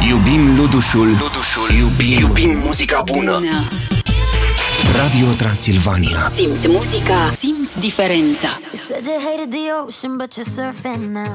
Iubim Ludușul. Iubim muzica bună. Radio Transilvania. Simți muzica, simți diferența. You said you hated the ocean, but you're surfing now.